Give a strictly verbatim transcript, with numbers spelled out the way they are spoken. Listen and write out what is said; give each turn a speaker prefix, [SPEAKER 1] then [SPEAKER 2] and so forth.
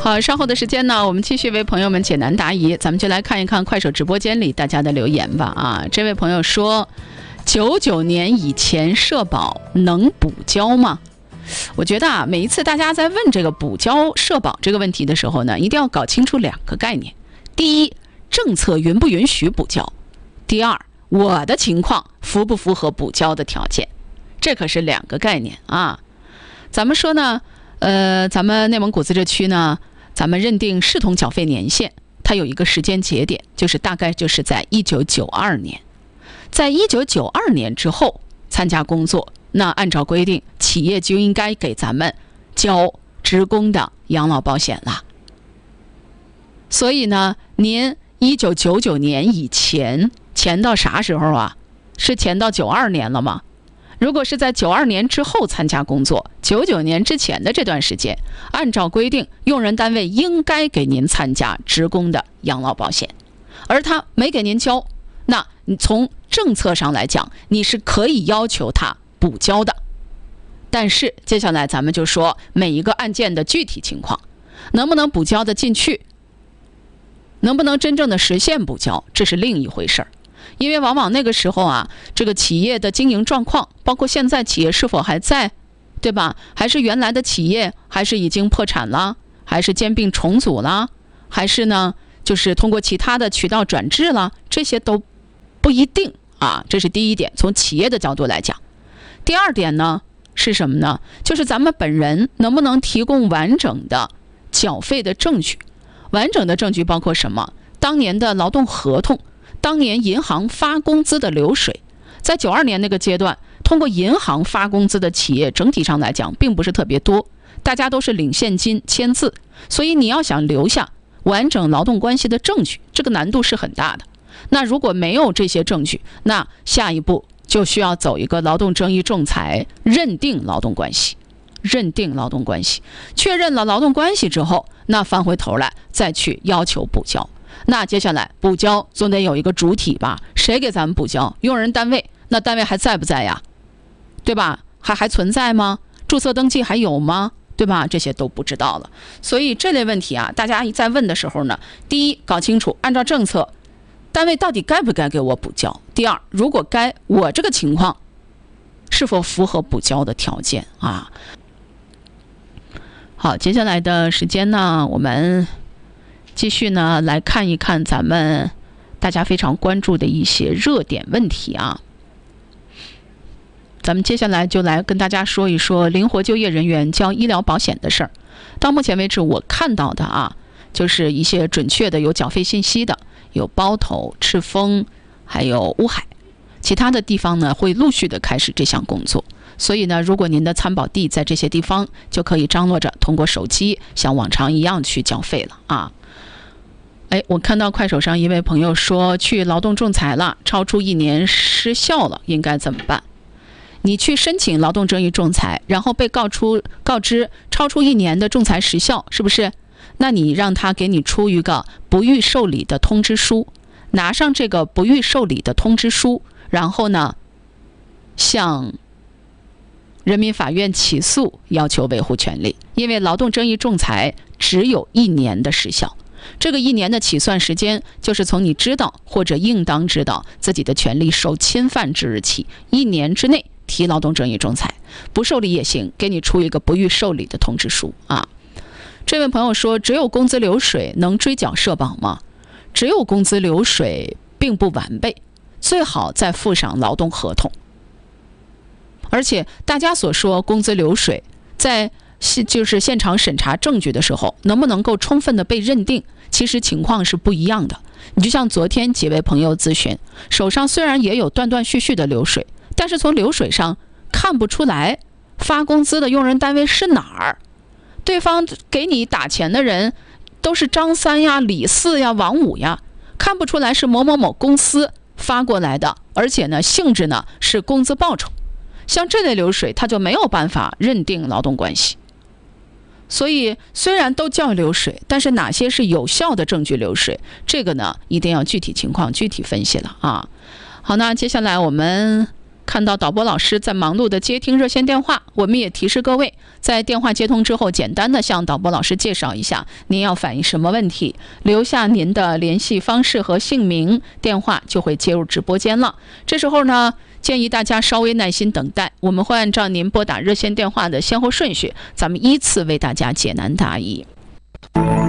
[SPEAKER 1] 好，稍后的时间呢，我们继续为朋友们解难答疑，咱们就来看一看快手直播间里大家的留言吧。啊，这位朋友说，九九年以前社保能补交吗？我觉得啊，每一次大家在问这个补交社保这个问题的时候呢，一定要搞清楚两个概念。第一，政策允不允许补交；第二，我的情况符不符合补交的条件，这可是两个概念啊。咱们说呢，呃，咱们内蒙古自治区呢，咱们认定视同缴费年限，它有一个时间节点，就是大概就是在一九九二年，在一九九二年之后参加工作，那按照规定，企业就应该给咱们交职工的养老保险了。所以呢，您一九九九年以前前到啥时候啊？是前到九二年了吗？如果是在九二年之后参加工作，九九年之前的这段时间，按照规定，用人单位应该给您参加职工的养老保险，而他没给您交，那你从政策上来讲，你是可以要求他补交的。但是接下来咱们就说每一个案件的具体情况，能不能补交的进去，能不能真正的实现补交，这是另一回事儿。因为往往那个时候啊，这个企业的经营状况，包括现在企业是否还在，对吧？还是原来的企业，还是已经破产了，还是兼并重组了，还是呢，就是通过其他的渠道转制了，这些都不一定啊。这是第一点，从企业的角度来讲。第二点呢，是什么呢？就是咱们本人能不能提供完整的缴费的证据？完整的证据包括什么？当年的劳动合同，当年银行发工资的流水。在九二年那个阶段，通过银行发工资的企业整体上来讲并不是特别多，大家都是领现金签字，所以你要想留下完整劳动关系的证据，这个难度是很大的。那如果没有这些证据，那下一步就需要走一个劳动争议仲裁，认定劳动关系，认定劳动关系，确认了劳动关系之后，那翻回头来再去要求补交。那接下来补交总得有一个主体吧？谁给咱们补交？用人单位，那单位还在不在呀？对吧？还还存在吗？注册登记还有吗？对吧？这些都不知道了。所以这类问题啊，大家一在问的时候呢，第一，搞清楚按照政策，单位到底该不该给我补交？第二，如果该，我这个情况是否符合补交的条件啊？好，接下来的时间呢，我们继续呢来看一看咱们大家非常关注的一些热点问题啊。咱们接下来就来跟大家说一说灵活就业人员交医疗保险的事儿。到目前为止我看到的啊，就是一些准确的有缴费信息的，有包头、赤峰，还有乌海，其他的地方呢会陆续的开始这项工作。所以呢，如果您的参保地在这些地方，就可以张罗着通过手机像往常一样去缴费了啊。哎，我看到快手上一位朋友说去劳动仲裁了，超出一年失效了，应该怎么办？你去申请劳动争议仲裁，然后被告出告知超出一年的仲裁时效，是不是？那你让他给你出一个不予受理的通知书，拿上这个不予受理的通知书，然后呢，向人民法院起诉，要求维护权利。因为劳动争议仲裁只有一年的时效。这个一年的起算时间，就是从你知道或者应当知道自己的权利受侵犯之日起，一年之内提劳动争议仲裁，不受理也行，给你出一个不予受理的通知书啊。这位朋友说，只有工资流水能追缴社保吗？只有工资流水并不完备，最好再附上劳动合同。而且大家所说工资流水，在就是现场审查证据的时候，能不能够充分的被认定，其实情况是不一样的。你就像昨天几位朋友咨询，手上虽然也有断断续续的流水，但是从流水上看不出来发工资的用人单位是哪儿，对方给你打钱的人都是张三呀、李四呀、王五呀，看不出来是某某某公司发过来的，而且呢性质呢是工资报酬，像这类流水他就没有办法认定劳动关系。所以虽然都叫流水，但是哪些是有效的证据流水，这个呢一定要具体情况具体分析了啊。好，那接下来我们看到导播老师在忙碌的接听热线电话， 我们也提示各位，在电话接通之后，简单的向导播老师介绍一下您要反映什么问题，留下您的联系方式和姓名，电话就会接入直播间了。这时候呢，建议大家稍微耐心等待，我们会按照您拨打热线电话的先后顺序，咱们依次为大家解难答疑。